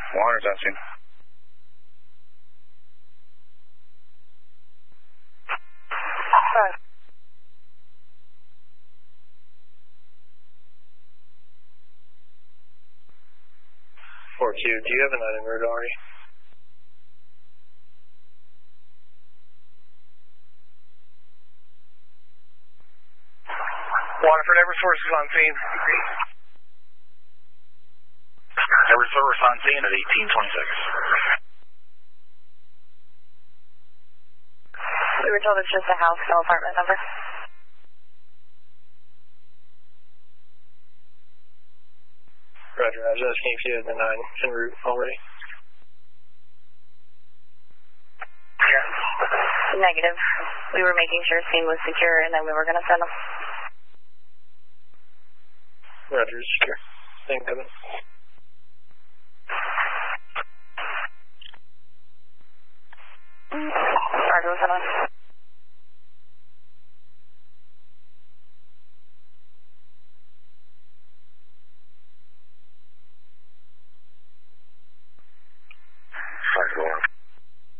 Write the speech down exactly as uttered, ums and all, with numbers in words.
Water's on scene. Sorry. four Q, do you have a nine en route already? Waterford, Eversource is on scene. Eversource on scene at eighteen twenty-six. We were told it's just a house, no apartment number. Roger, I was asking if you had the nine en route already. Yeah. Negative. We were making sure scene was secure and then we were going to send them. Roger, secure. Thing coming. Roger, what's on?